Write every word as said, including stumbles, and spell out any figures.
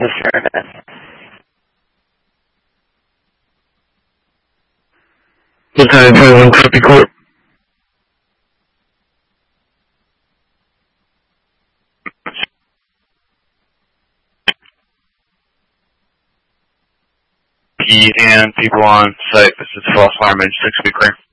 Lieutenant twenty-one, copy court. And people on site, this is false alarm, six be clear.